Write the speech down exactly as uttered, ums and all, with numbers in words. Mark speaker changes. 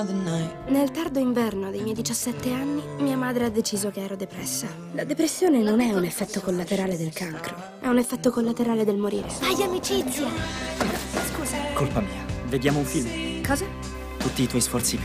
Speaker 1: Nel tardo inverno dei miei diciassette anni, mia madre ha deciso che ero depressa. La depressione non è un effetto collaterale del cancro, è un effetto collaterale del morire.
Speaker 2: Fai amicizia!
Speaker 1: Scusa.
Speaker 3: Colpa mia. Vediamo un film.
Speaker 1: Cosa?
Speaker 3: Tutti i tuoi sforzi